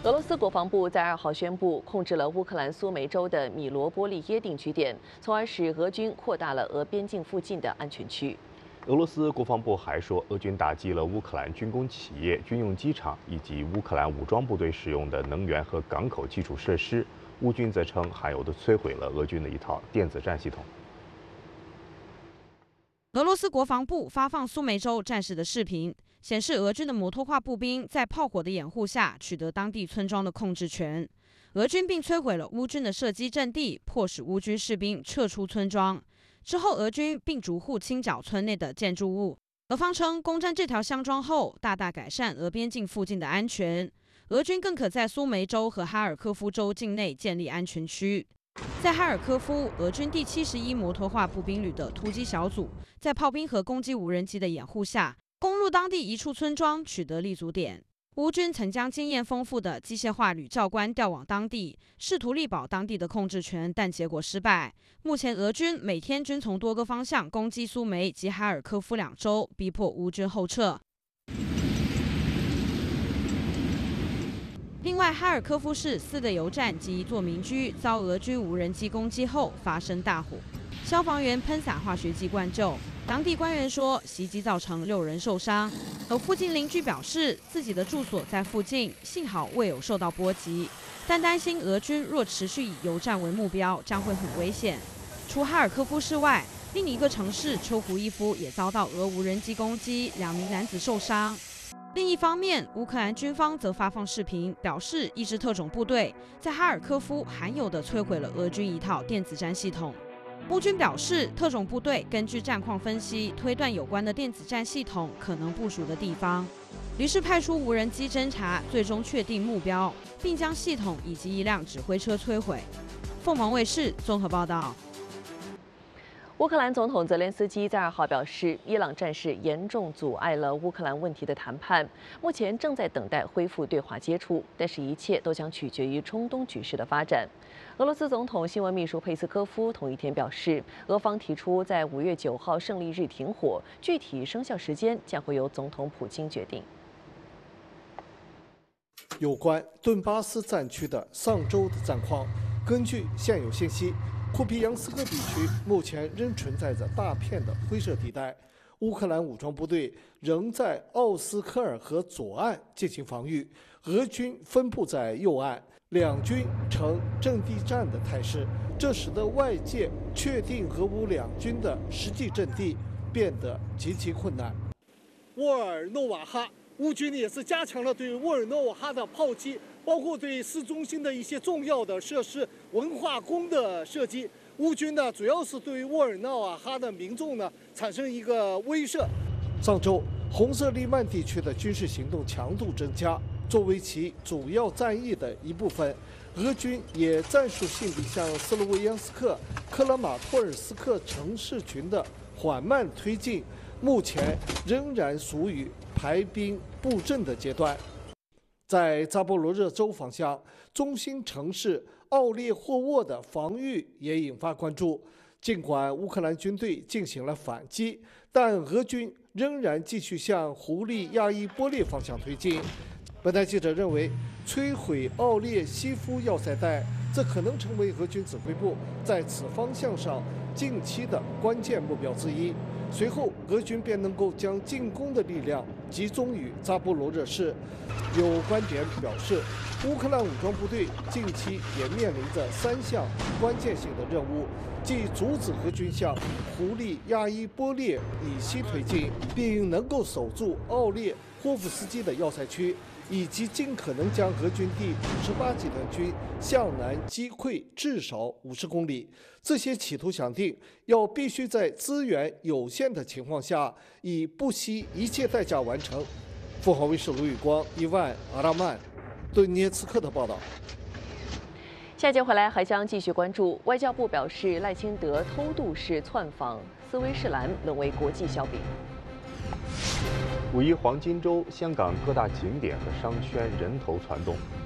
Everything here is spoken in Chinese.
俄罗斯国防部在2号宣布，控制了乌克兰苏梅州的米罗波利耶定居点，从而使俄军扩大了俄边境附近的安全区。 俄罗斯国防部还说，俄军打击了乌克兰军工企业、军用机场以及乌克兰武装部队使用的能源和港口基础设施。乌军则称，还有的摧毁了俄军的一套电子战系统。 俄罗斯国防部发放苏梅州战士的视频，显示俄军的摩托化步兵在炮火的掩护下取得当地村庄的控制权。俄军并摧毁了乌军的射击阵地，迫使乌军士兵撤出村庄。之后，俄军并逐户清剿村内的建筑物。俄方称，攻占这条乡庄后，大大改善俄边境附近的安全。俄军更可在苏梅州和哈尔科夫州境内建立安全区。 在哈尔科夫，俄军第71摩托化步兵旅的突击小组，在炮兵和攻击无人机的掩护下，攻入当地一处村庄，取得立足点。乌军曾将经验丰富的机械化旅教官调往当地，试图力保当地的控制权，但结果失败。目前，俄军每天均从多个方向攻击苏梅及哈尔科夫2州，逼迫乌军后撤。 另外，哈尔科夫市4个油站及一座民居遭俄军无人机攻击后发生大火，消防员喷洒化学剂灌救。当地官员说，袭击造成6人受伤。而附近邻居表示，自己的住所在附近，幸好未有受到波及，但担心俄军若持续以油站为目标，将会很危险。除哈尔科夫市外，另一个城市丘胡伊夫也遭到俄无人机攻击，2名男子受伤。 另一方面，乌克兰军方则发放视频，表示一支特种部队在哈尔科夫罕有地摧毁了俄军一套电子战系统。乌军表示，特种部队根据战况分析，推断有关的电子战系统可能部署的地方，于是派出无人机侦察，最终确定目标，并将系统以及一辆指挥车摧毁。凤凰卫视综合报道。 乌克兰总统泽连斯基在2号表示，伊朗战事严重阻碍了乌克兰问题的谈判，目前正在等待恢复对话接触，但是一切都将取决于中东局势的发展。俄罗斯总统新闻秘书佩斯科夫同一天表示，俄方提出在5月9号胜利日停火，具体生效时间将会由总统普京决定。 有关顿巴斯战区的上周的战况，根据现有信息。 库皮扬斯克地区目前仍存在着大片的灰色地带，乌克兰武装部队仍在奥斯科尔河左岸进行防御，俄军分布在右岸，两军呈阵地战的态势，这使得外界确定俄乌两军的实际阵地变得极其困难。沃尔诺瓦哈，乌军也是加强了对沃尔诺瓦哈的炮击。 包括对市中心的一些重要的设施、文化宫的射击，乌军呢主要是对于沃尔诺瓦哈的民众呢产生一个威慑。上周，红色利曼地区的军事行动强度增加，作为其主要战役的一部分，俄军也战术性地向斯洛维扬斯克、克拉马托尔斯克城市群的缓慢推进，目前仍然属于排兵布阵的阶段。 在扎波罗热州方向，中心城市奥列霍沃的防御也引发关注。尽管乌克兰军队进行了反击，但俄军仍然继续向胡利亚伊波列方向推进。本台记者认为，摧毁奥列西夫要塞带，这可能成为俄军指挥部在此方向上近期的关键目标之一。 随后，俄军便能够将进攻的力量集中于扎波罗热市。有观点表示，乌克兰武装部队近期也面临着3项关键性的任务，即阻止俄军向胡利亚伊波列以西推进，并能够守住奥列霍夫斯基的要塞区，以及尽可能将俄军第58集团军向南击溃至少50公里。 这些企图想定要必须在资源有限的情况下，以不惜一切代价完成。凤凰卫视卢宇光、伊万·阿拉曼、顿涅茨克的报道。 下节回来还将继续关注，外交部表示赖清德偷渡式窜访斯威士兰沦为国际笑柄。 5一黄金周，香港各大景点和商圈人头攒动，